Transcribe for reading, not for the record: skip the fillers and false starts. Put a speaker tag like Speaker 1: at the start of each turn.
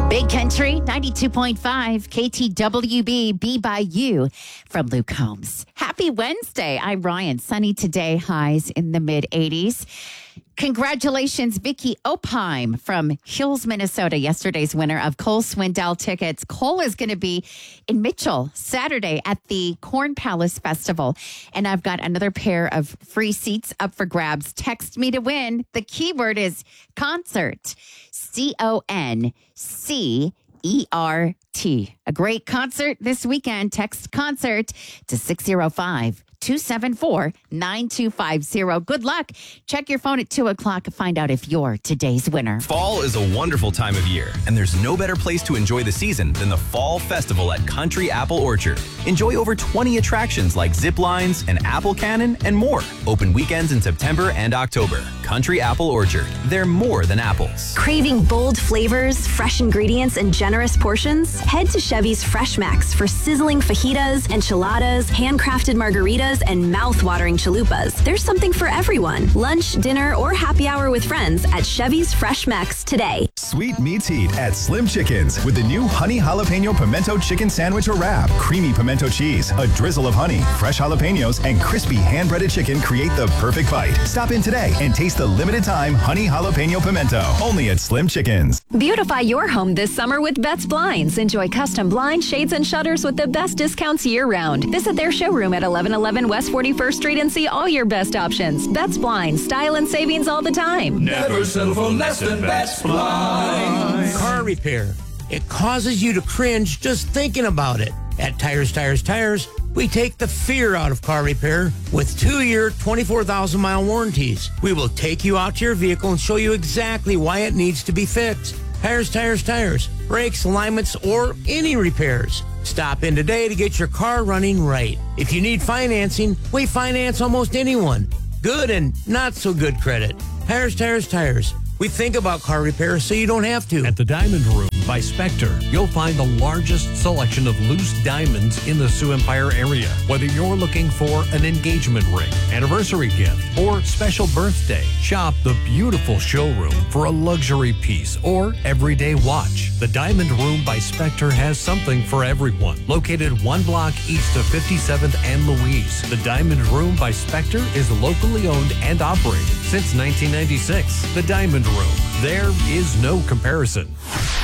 Speaker 1: Big Country 92.5 KTWB Be By You from Luke Holmes. Happy Wednesday. I'm Ryan. Sunny today, highs in the mid 80s. Congratulations, Vicky Opheim from Hills, Minnesota, yesterday's winner of Cole Swindell tickets. Cole is going to be in Mitchell Saturday at the Corn Palace Festival. And I've got another pair of free seats up for grabs. Text me to win. The keyword is concert. CONCERT. A great concert this weekend. Text concert to 605-274-9250. Good luck. Check your phone at 2 o'clock to find out if you're today's winner.
Speaker 2: Fall is a wonderful time of year, and there's no better place to enjoy the season than the Fall Festival at Country Apple Orchard. Enjoy over 20 attractions like zip lines, an apple cannon, and more. Open weekends in September and October. Country Apple Orchard. They're more than apples.
Speaker 3: Craving bold flavors, fresh ingredients, and generous portions? Head to Chevy's Fresh Max for sizzling fajitas, enchiladas, handcrafted margaritas, and mouth-watering chalupas. There's something for everyone. Lunch, dinner, or happy hour with friends at Chevy's Fresh Max today.
Speaker 4: Sweet meets heat at Slim Chickens with the new honey jalapeno pimento chicken sandwich or wrap. Creamy pimento cheese, a drizzle of honey, fresh jalapenos, and crispy hand-breaded chicken create the perfect bite. Stop in today and taste the limited time honey jalapeno pimento. Only at Slim Chickens.
Speaker 3: Beautify your home this summer with Betts Blinds. Enjoy custom blinds, shades, and shutters with the best discounts year-round. Visit their showroom at 1111 West 41st Street and see all your best options. Betts Blinds, style and savings all the time.
Speaker 5: Never settle for less than Betts Blinds.
Speaker 6: Car repair. It causes you to cringe just thinking about it. At Tires, we take the fear out of car repair with 2-year, 24,000-mile warranties. We will take you out to your vehicle and show you exactly why it needs to be fixed. Tires, brakes, alignments, or any repairs. Stop in today to get your car running right. If you need financing, we finance almost anyone. Good and not so good credit. Tires. We think about car repair so you don't have to.
Speaker 7: At the Diamond Room by Spectre, you'll find the largest selection of loose diamonds in the Sioux Empire area. Whether you're looking for an engagement ring, anniversary gift, or special birthday, shop the beautiful showroom for a luxury piece or everyday watch. The Diamond Room by Spectre has something for everyone. Located 1 block east of 57th and Louise, the Diamond Room by Spectre is locally owned and operated since 1996. The Diamond Room. There is no comparison.